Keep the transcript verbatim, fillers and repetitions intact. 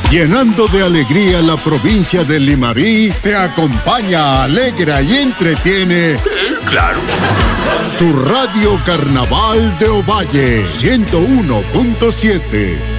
Llenando de alegría la provincia de Limarí, te acompaña, alegra y entretiene. Sí, claro. Su radio Carnaval de Ovalle, ciento uno punto siete.